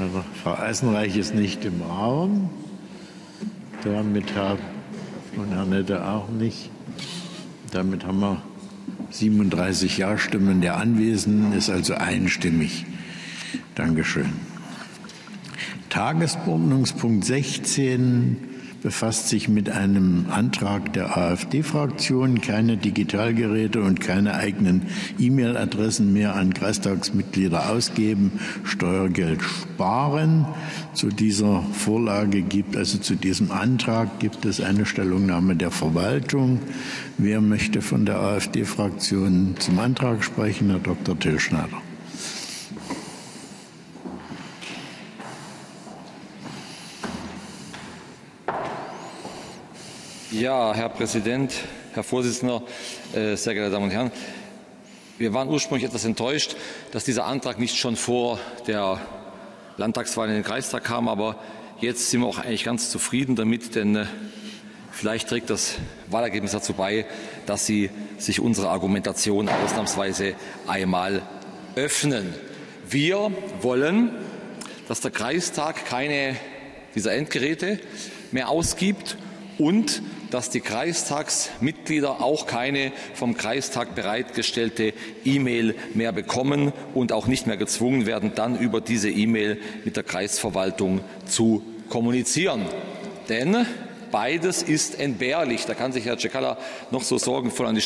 Frau Eisenreich ist nicht im Raum. Damit und Herr Nette auch nicht. Damit haben wir 37 Ja-Stimmen der Anwesenden, ist also einstimmig. Dankeschön. Tagesordnungspunkt 16 befasst sich mit einem Antrag der AfD-Fraktion, keine Digitalgeräte und keine eigenen E-Mail-Adressen mehr an Kreistagsmitglieder ausgeben, Steuergeld sparen. Zu dieser Vorlage zu diesem Antrag gibt es eine Stellungnahme der Verwaltung. Wer möchte von der AfD-Fraktion zum Antrag sprechen? Herr Dr. Till Schneider. Ja, Herr Präsident, Herr Vorsitzender, sehr geehrte Damen und Herren. Wir waren ursprünglich etwas enttäuscht, dass dieser Antrag nicht schon vor der Landtagswahl in den Kreistag kam. Aber jetzt sind wir auch eigentlich ganz zufrieden damit, denn vielleicht trägt das Wahlergebnis dazu bei, dass Sie sich unserer Argumentation ausnahmsweise einmal öffnen. Wir wollen, dass der Kreistag keine dieser Endgeräte mehr ausgibt und dass die Kreistagsmitglieder auch keine vom Kreistag bereitgestellte E-Mail mehr bekommen und auch nicht mehr gezwungen werden, dann über diese E-Mail mit der Kreisverwaltung zu kommunizieren. Denn beides ist entbehrlich. Da kann sich Herr Cekala noch so sorgenvoll an die